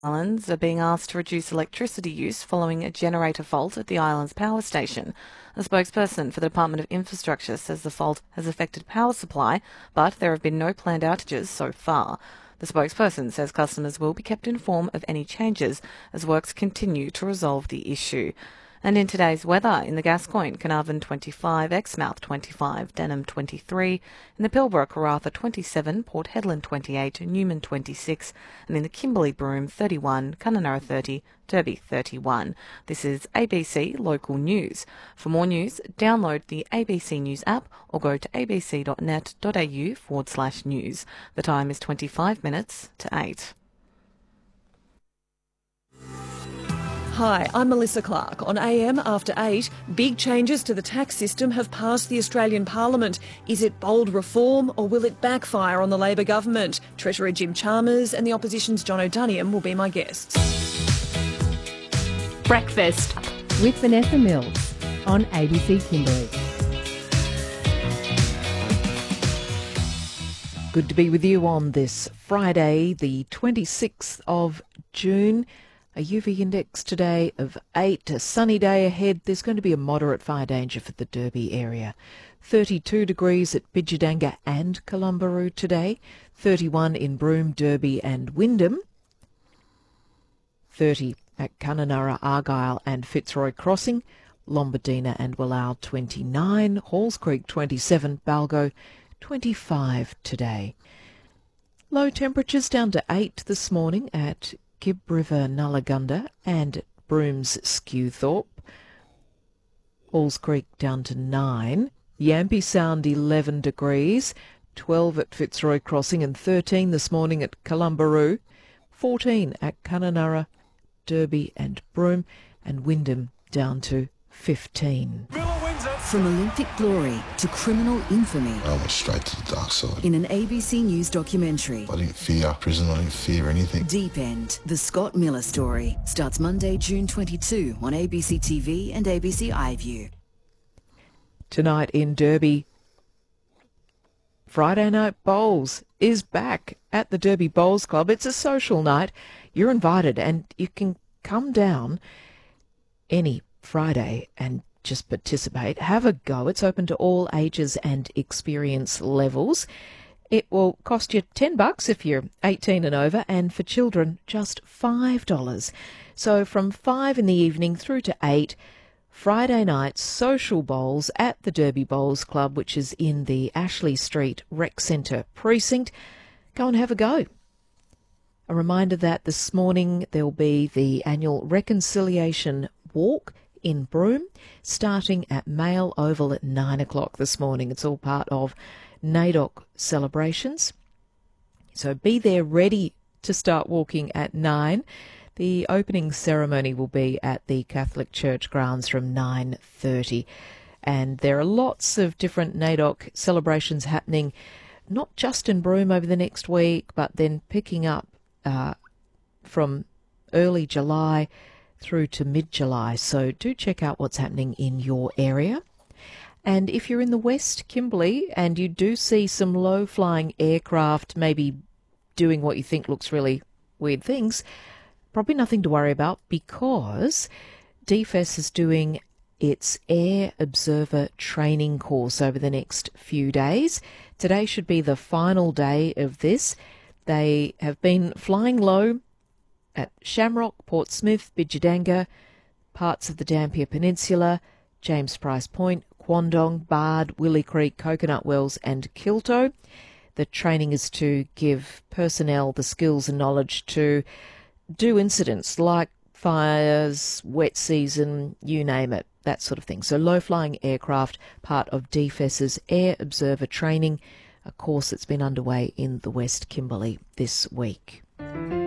Islands are being asked to reduce electricity use following a generator fault at the island's power station. A spokesperson for the Department of Infrastructure says the fault has affected power supply, but there have been no planned outages so far. The spokesperson says customers will be kept informed of any changes as works continue to resolve the issue. And in today's weather, in the Gascoyne, Carnarvon 25, Exmouth 25, Denham 23, in the Pilbara, Karratha 27, Port Hedland 28, Newman 26, and in the Kimberley, Broome 31, Kununurra 30, Derby 31. This is ABC Local News. For more news, download the ABC News app or go to abc.net.au/news. The time is 25 minutes to 8. Hi, I'm Melissa Clark. On AM after 8, big changes to the tax system have passed the Australian Parliament. Is it bold reform or will it backfire on the Labor government? Treasurer Jim Chalmers and the opposition's John O'Duniam will be my guests. Breakfast with Vanessa Mills on ABC Kimberley. Good to be with you on this Friday, the 26th of June. A UV index today of 8, a sunny day ahead. There's going to be a moderate fire danger for the Derby area. 32 degrees at Bidjadanga and Columbaroo today. 31 in Broome, Derby and Wyndham. 30 at Kununurra, Argyle and Fitzroy Crossing. Lombardina and Wallal 29. Halls Creek 27. Balgo 25 today. Low temperatures down to 8 this morning at Gibb River, Nullagunda and Broome's Skewthorpe. Halls Creek down to 9. Yampi Sound 11 degrees. 12 at Fitzroy Crossing and 13 this morning at Columbaroo. 14 at Kununurra, Derby and Broome, and Wyndham down to 15. From Olympic glory to criminal infamy. I went straight to the dark side. In an ABC News documentary. I didn't fear prison, I didn't fear anything. Deep End, the Scott Miller story, starts Monday, June 22 on ABC TV and ABC iView. Tonight in Derby, Friday Night Bowls is back at the Derby Bowls Club. It's a social night. You're invited and you can come down any Friday and just participate. Have a go. It's open to all ages and experience levels. It will cost you $10 if you're 18 and over, and for children, just $5. So from 5 in the evening through to 8, Friday night social bowls at the Derby Bowls Club, which is in the Ashley Street Rec Centre precinct. Go and have a go. A reminder that this morning there'll be the annual Reconciliation Walk in Broome, starting at Mail Oval at 9 o'clock this morning. It's all part of NAIDOC celebrations. So be there ready to start walking at 9. The opening ceremony will be at the Catholic Church grounds from 9:30. And there are lots of different NAIDOC celebrations happening, not just in Broome over the next week, but then picking up from early July through to mid-July. So do check out what's happening in your area. And if you're in the West Kimberley and you do see some low-flying aircraft maybe doing what you think looks really weird things, probably nothing to worry about, because DFES is doing its Air Observer training course over the next few days. Today should be the final day of this. They have been flying low at Shamrock, Portsmouth, Bidjadanga, parts of the Dampier Peninsula, James Price Point, Quandong, Bard, Willie Creek, Coconut Wells and Kilto. The training is to give personnel the skills and knowledge to do incidents like fires, wet season, you name it, that sort of thing. So low-flying aircraft, part of DFES's Air Observer training, a course that's been underway in the West Kimberley this week.